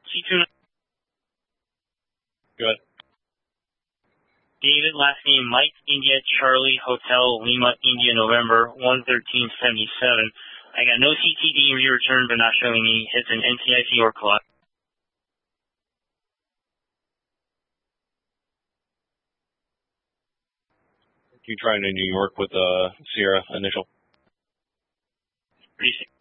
C2. Good. David, last name Mike, India, Charlie, Hotel, Lima, India, November, 11377. I got no CTD re-return, but not showing any hits in NCIC or clock. You trying to New York with Sierra initial? Pretty